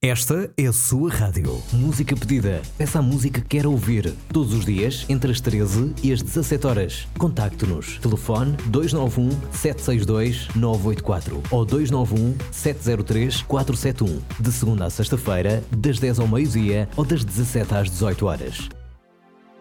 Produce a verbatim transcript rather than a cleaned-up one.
Esta é a sua rádio. Música pedida. Peça a música que quer ouvir. Todos os dias, entre as treze e as dezassete horas. Contacte-nos. Telefone dois nove um, sete seis dois, nove oito quatro ou dois nove um, sete zero três, quatro sete um. De segunda a sexta-feira, das dez ao meio-dia ou das dezassete às dezoito horas.